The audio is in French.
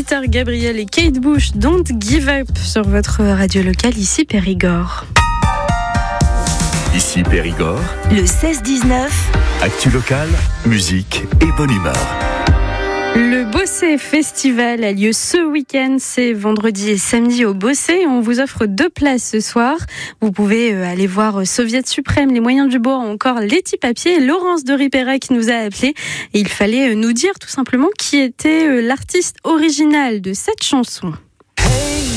Peter Gabriel et Kate Bush, Don't Give Up sur votre radio locale, ici Périgord. Ici Périgord, le 16-19, actu locale, musique et bonne humeur. Le Bossé Festival a lieu ce week-end, c'est vendredi et samedi au Bossé. On vous offre 2 places ce soir. Vous pouvez aller voir Soviet Suprême, Les Moyens du Bord, encore Les Petits Papiers. Laurence de Ripérec nous a appelé et il fallait nous dire tout simplement qui était l'artiste original de cette chanson.